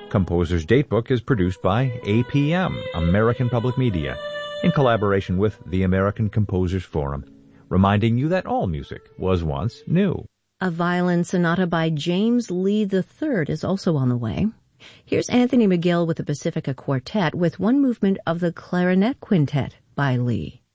Composer's Datebook is produced by APM, American Public Media, in collaboration with the American Composers Forum, reminding you that all music was once new. A violin sonata by James Lee III is also on the way. Here's Anthony McGill with the Pacifica Quartet with one movement of the Clarinet Quintet by Lee.